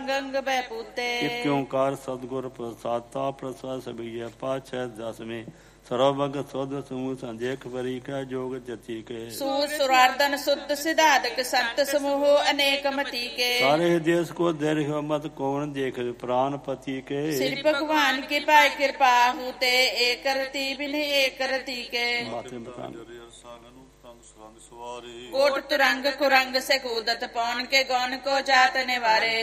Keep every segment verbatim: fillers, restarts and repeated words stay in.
गंग बहपूते। इक ओंकार सतगुर प्रसादा प्रसाद सबीय पाछै दस में सर्वभग सुध समूह संजेख बरी कै जोग जति के। सूर सुरार्दन शुद्ध सिद्धादक संत समूह अनेक मति के। सारे देश को दीर्घ मत कौन देख प्राण पति के। श्री भगवान की पाय कृपा होते एक रति बिन एक रति के। कोट तुरंग कुरंग से कूदत पौन के गौन को जात निवारे।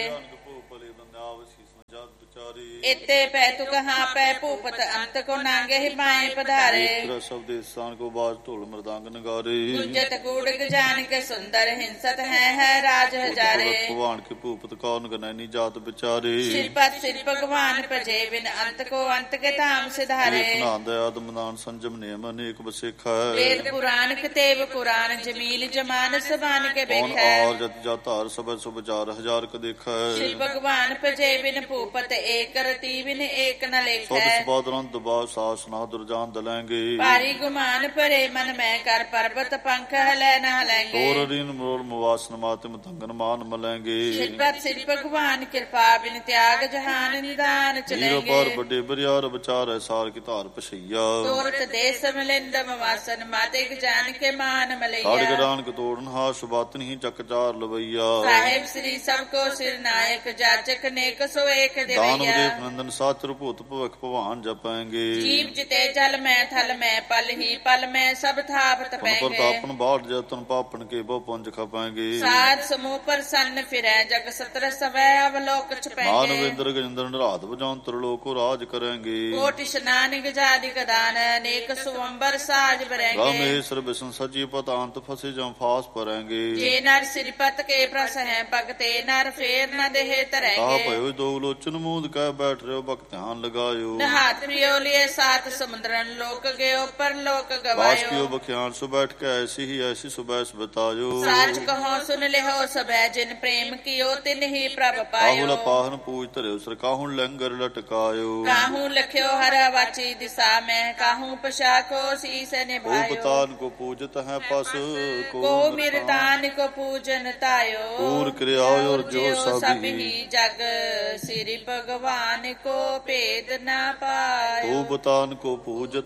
इते पै तु कहाँ पै भूपत अंत को नांगे ही पाए पधारे। शब्द स्थान को बाज ढोल मृदांग नगारे। गुंजत गूढ़ जान के सुंदर हिंसत है है राज हजारे। भगवान के भूपत कौन गनैनी जात बिचारे। श्रीपद श्री भगवान पजे बिन अंत को अंत के धाम सिधारे। आदमनान संजम नियम अनेक बसेखा। वेद पुराण कतेव कुरान जमील जमान सबान के बेखै। और जत जातार सब सुब जार हजार क देखै। श्री भगवान पजे बिन भूपत एक रति बिन एक न लेखै। दबाव सास ना दुर्जान दलेंगे। पारी गुमान परे मन में कर पर्वत पंख हलै न हलेंगे। और ऋण मोल मुवासन मातम तंगन मान मलेंगे। श्रीपद श्री भगवान कृपा बिन त्याग जहान निदान चलेंगे। पर बड़े बरियार बचार है सार की तार पछैया। तोरत देश मिलिंदम वासन मातिक जान के मान मलैया। गडान के तोड़न हाश बातन ही चकचार लवैया। साहेब श्री सबको सिर नायक जाचक नेक सो एक देवैया। नंदन सात्र भूत भवक भगवान जपाएंगे। जीव जिते जल में थल में पल ही पल में सब थाप तपेंगे। तापन बाढ़ जतन पापन के बहु पुंज खपाएंगे। साध समूह पर सन्न फिरै जग सत्र सवै अवलोक छुपेंगे। मानवेंद्र गजेंद्र रात बजान त्रिलोक राज करेंगे। कोटि स्नान गजादि गदान अनेक सुवंबर साज बरेंगे। रामेश्वर विष्णु सची पतांत फसे जम फास परेंगे। जे नर सिरपत के प्रस है भगते नर फेर न देहे तरेंगे। दो लोचन मूद कह बैठ रहे भक्त ध्यान लगायो। हाथ प्रियो लिए सात समुद्रन लोक गयो पर लोक गवायो। बख्यान सु बैठ के ऐसी ही ऐसी सुबह बतायो। साच कहो सुन ले हो सब जिन प्रेम कियो तिन ही प्रभ पायो। पाहन पूज धरे सर काहू लंगर लटकायो। काहू लख्यो हर वाची दिशा में काहू पशाको शीस निभायो। तान को पूजत है पस को मिरतान को पूजन तायो। पूर क्रिया और जो सब ही जग श्री भगवान को भेद न पायो। भूपतान को पूजत